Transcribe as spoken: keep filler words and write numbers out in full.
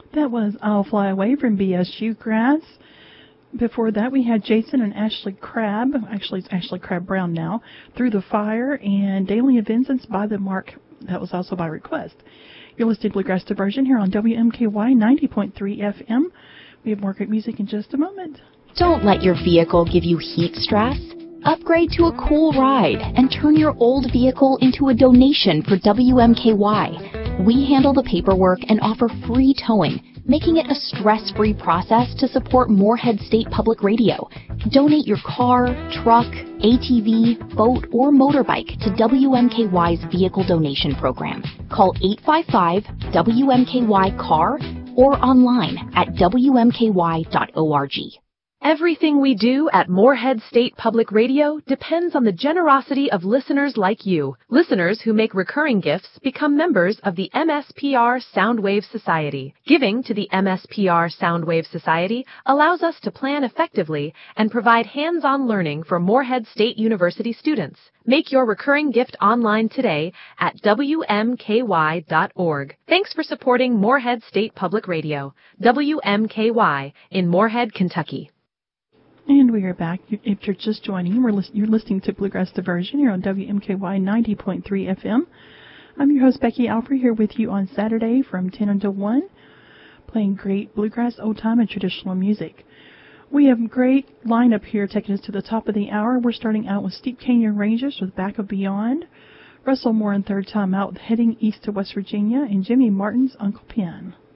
That was I'll Fly Away from B S U Grass. Before that, we had Jason and Ashley Crabb. Actually, it's Ashley Crabb Brown now. Through the Fire and Daily Vincent's By the Mark. That was also by request. You're listening to Bluegrass Diversion here on W M K Y ninety point three F M. We have more great music in just a moment. Don't let your vehicle give you heat stress. Upgrade to a cool ride and turn your old vehicle into a donation for W M K Y. We handle the paperwork and offer free towing, making it a stress-free process to support Moorhead State Public Radio. Donate your car, truck, A T V, boat, or motorbike to W M K Y's Vehicle Donation Program. Call eight five five W M K Y C A R or online at W M K Y dot org. Everything we do at Moorhead State Public Radio depends on the generosity of listeners like you. Listeners who make recurring gifts become members of the M S P R Soundwave Society. Giving to the M S P R Soundwave Society allows us to plan effectively and provide hands-on learning for Moorhead State University students. Make your recurring gift online today at W M K Y dot org. Thanks for supporting Moorhead State Public Radio, W M K Y, in Moorhead, Kentucky. And we are back. If you're just joining, we're list- you're listening to Bluegrass Diversion here on W M K Y ninety point three F M. I'm your host, Becky Alfrey, here with you on Saturday from ten until one, playing great bluegrass, old-time, and traditional music. We have a great lineup here taking us to the top of the hour. We're starting out with Steep Canyon Rangers with Back of Beyond, Russell Moore in Third Time Out with Heading East to West Virginia, and Jimmy Martin's Uncle Pen.